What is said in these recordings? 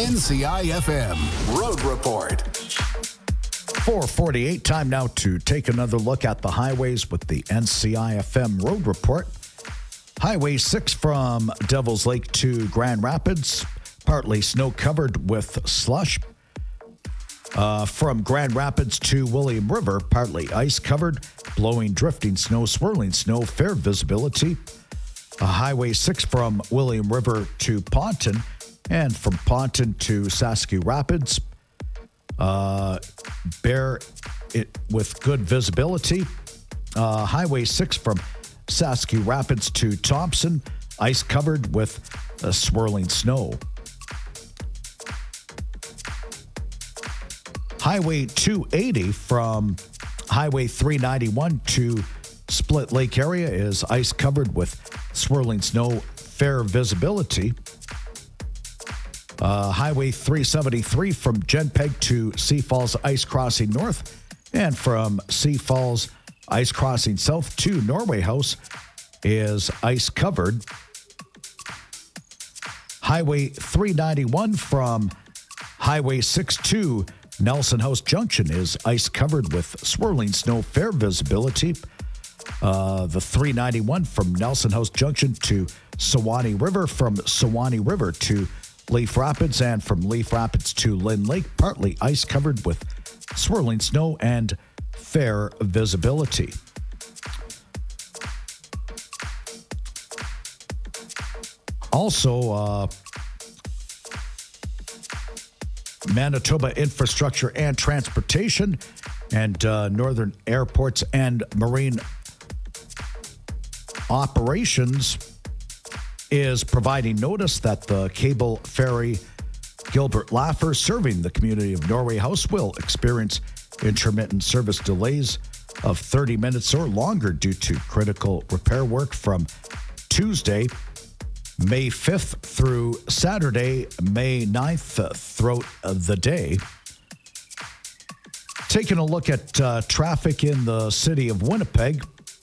NCIFM Road Report. 4:48, time now to take another look at the highways with the NCIFM Road Report. Highway 6 from Devil's Lake to Grand Rapids, partly snow-covered with slush. From Grand Rapids to William River, partly ice-covered, blowing, drifting snow, swirling snow, fair visibility. Highway 6 from William River to Ponton, and from Ponton to Saskatoon Rapids, bare it with good visibility. Highway 6 from Saskatoon Rapids to Thompson, ice covered with swirling snow. Highway 280 from Highway 391 to Split Lake area is ice covered with swirling snow, fair visibility. Highway 373 from Genpeg to Sea Falls Ice Crossing North, and from Sea Falls Ice Crossing South to Norway House is ice covered. Highway 391 from Highway 6 to Nelson House Junction is ice covered with swirling snow, fair visibility. The 391 from Nelson House Junction to Sewanee River, from Sewanee River to Leaf Rapids, and from Leaf Rapids to Lynn Lake, partly ice covered with swirling snow and fair visibility. Also, Manitoba Infrastructure and Transportation and Northern Airports and Marine Operations is providing notice that the cable ferry Gilbert Laffer, serving the community of Norway House, will experience intermittent service delays of 30 minutes or longer due to critical repair work from Tuesday, May 5th through Saturday, May 9th throughout the day. Taking a look at traffic in the city of Winnipeg,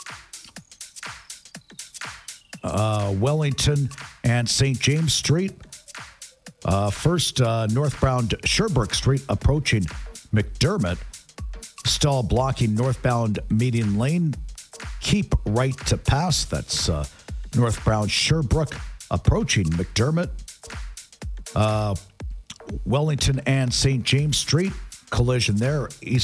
Wellington and St. James Street. First, northbound Sherbrooke Street approaching McDermott. Stall blocking northbound Median Lane. Keep right to pass. That's northbound Sherbrooke approaching McDermott. Wellington and St. James Street, collision there.